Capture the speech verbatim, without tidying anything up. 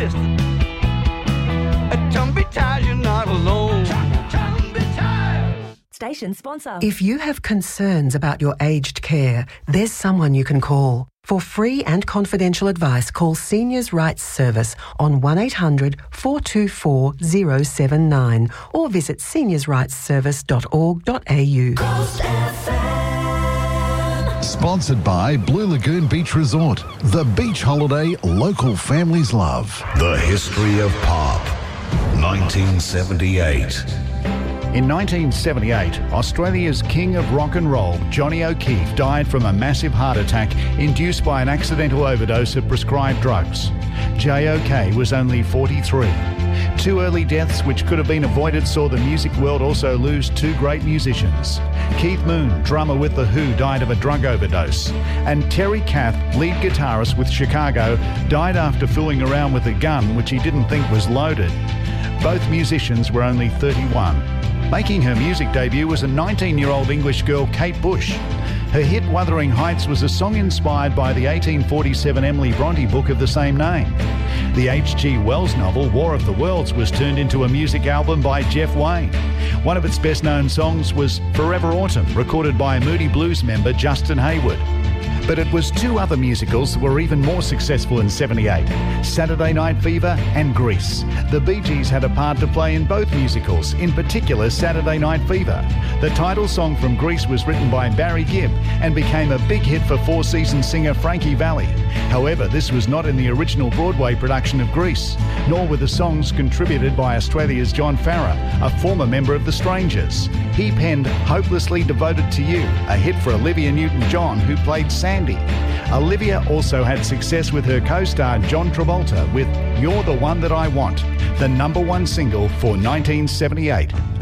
twist. Don't be tired, you're not alone. Don't be tired. Station sponsor. If you have concerns about your aged care, there's someone you can call. For free and confidential advice, call Seniors Rights Service on one eight hundred four two four zero seven nine or visit seniors rights service dot org dot a u. Coast F M. Sponsored by Blue Lagoon Beach Resort, the beach holiday local families love. The history of pop, nineteen seventy-eight. In nineteen seventy-eight, Australia's king of rock and roll, Johnny O'Keefe, died from a massive heart attack induced by an accidental overdose of prescribed drugs. J O K was only forty-three. Two early deaths which could have been avoided saw the music world also lose two great musicians. Keith Moon, drummer with The Who, died of a drug overdose. And Terry Kath, lead guitarist with Chicago, died after fooling around with a gun which he didn't think was loaded. Both musicians were only thirty-one. Making her music debut was a nineteen-year-old English girl, Kate Bush. Her hit Wuthering Heights was a song inspired by the eighteen forty-seven Emily Bronte book of the same name. The H G Wells novel War of the Worlds was turned into a music album by Jeff Wayne. One of its best-known songs was Forever Autumn, recorded by Moody Blues member Justin Hayward. But it was two other musicals that were even more successful in seventy-eight, Saturday Night Fever and Grease. The Bee Gees had a part to play in both musicals, in particular Saturday Night Fever. The title song from Grease was written by Barry Gibb and became a big hit for Four Seasons singer Frankie Valli. However, this was not in the original Broadway production of Grease, nor were the songs contributed by Australia's John Farrar, a former member of the Strangers. He penned Hopelessly Devoted to You, a hit for Olivia Newton-John, who played Sandy. Olivia also had success with her co-star John Travolta with You're the One That I Want, the number one single for nineteen seventy-eight.